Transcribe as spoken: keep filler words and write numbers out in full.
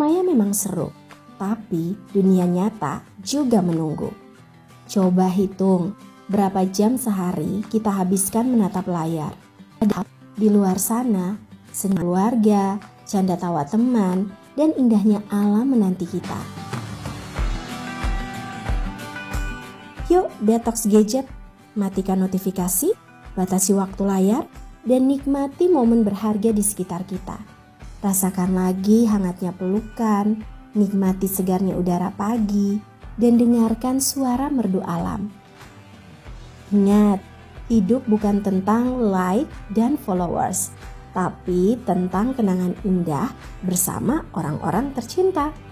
Maya memang seru, tapi dunia nyata juga menunggu. Coba hitung berapa jam sehari kita habiskan menatap layar. Di luar sana, senyum keluarga, canda tawa teman, dan indahnya alam menanti kita. Yuk detox gadget, matikan notifikasi, batasi waktu layar, dan nikmati momen berharga di sekitar kita. Rasakan lagi hangatnya pelukan, nikmati segarnya udara pagi, dan dengarkan suara merdu alam. Ingat, hidup bukan tentang like dan followers, tapi tentang kenangan indah bersama orang-orang tercinta.